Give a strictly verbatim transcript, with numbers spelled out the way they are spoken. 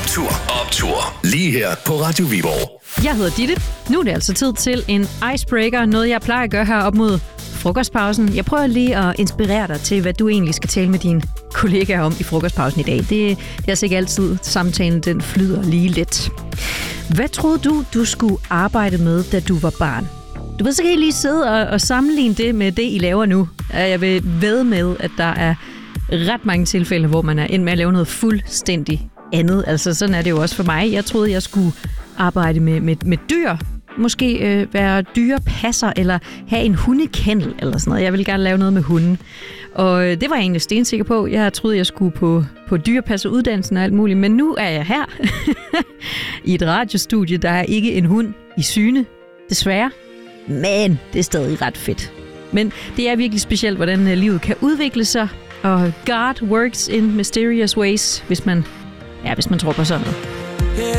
Kultur Optur. Lige her på Radio Viborg. Jeg hedder Ditte. Nu er det altså tid til en icebreaker. Noget, jeg plejer at gøre her op mod frokostpausen. Jeg prøver lige at inspirere dig til, hvad du egentlig skal tale med dine kollegaer om i frokostpausen i dag. Det, det er altså ikke altid, samtalen den flyder lige let. Hvad troede du, du skulle arbejde med, da du var barn? Du ved så kan I lige sidde og, og sammenligne det med det, I laver nu. Jeg vil vædde med, at der er ret mange tilfælde, hvor man er endt med at lave noget fuldstændig andet. Altså sådan er det jo også for mig. Jeg troede, jeg skulle arbejde med, med, med dyr. Måske øh, være dyrepasser, eller have en hundekennel, eller sådan noget. Jeg ville gerne lave noget med hunden. Og øh, det var jeg egentlig stensikker på. Jeg troede, jeg skulle på, på dyrepasseruddannelsen og alt muligt. Men nu er jeg her i et radiostudie. Der er ikke en hund i syne, desværre. Men det er stadig ret fedt. Men det er virkelig specielt, hvordan øh, livet kan udvikle sig. Og God works in mysterious ways, hvis man, ja, hvis man tror på sådan noget.